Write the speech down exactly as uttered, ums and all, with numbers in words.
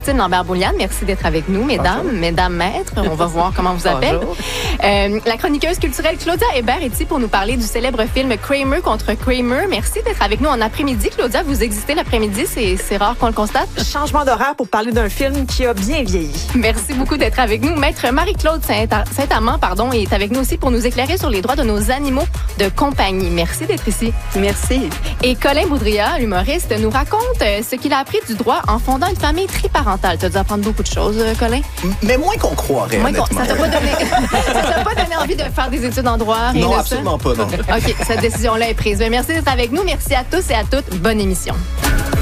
Christine Lambert-Bouliane, merci d'être avec nous, mesdames, Bonjour. mesdames maîtres. On va voir comment on vous appelle. Euh, la chroniqueuse culturelle Claudia Hébert est ici pour nous parler du célèbre film Kramer contre Kramer. Merci d'être avec nous en après-midi. Claudia, vous existez l'après-midi, c'est, c'est rare qu'on le constate. Changement d'horaire pour parler d'un film qui a bien vieilli. Merci beaucoup d'être avec nous. Maître Marie-Claude Saint-Amand pardon, est avec nous aussi pour nous éclairer sur les droits de nos animaux de compagnie. Merci d'être ici. Merci. Et Colin Boudria, l'humoriste, nous raconte ce qu'il a appris du droit en fondant une famille triparentale. Tu as dû apprendre beaucoup de choses, Colin. Mais moins qu'on croirait, moins honnêtement. Qu'on, ça t'a pas donné, ça t'a pas donné envie de faire des études en droit? Rien non, de absolument ça? pas, non. OK, cette décision-là est prise. Mais merci d'être avec nous. Merci à tous et à toutes. Bonne émission.